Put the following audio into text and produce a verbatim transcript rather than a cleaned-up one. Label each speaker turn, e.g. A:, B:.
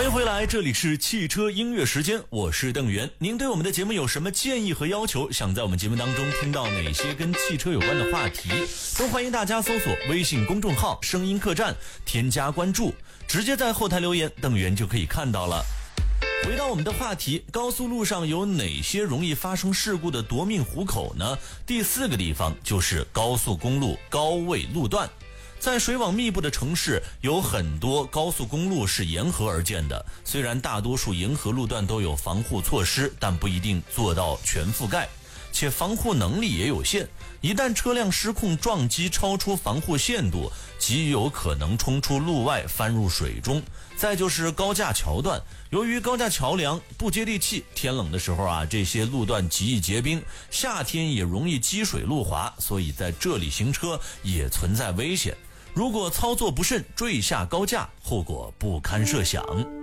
A: 欢迎回来，这里是汽车音乐时间，我是邓源。您对我们的节目有什么建议和要求？想在我们节目当中听到哪些跟汽车有关的话题？都欢迎大家搜索微信公众号声音客栈，添加关注，直接在后台留言，邓源就可以看到了。回到我们的话题，高速路上有哪些容易发生事故的夺命虎口呢？第四个地方就是高速公路高位路段。在水网密布的城市，有很多高速公路是沿河而建的，虽然大多数沿河路段都有防护措施，但不一定做到全覆盖，且防护能力也有限，一旦车辆失控撞击超出防护限度，极有可能冲出路外翻入水中。再就是高架桥段，由于高架桥梁不接地气，天冷的时候啊，这些路段极易结冰，夏天也容易积水路滑，所以在这里行车也存在危险。如果操作不慎坠下高架，后果不堪设想。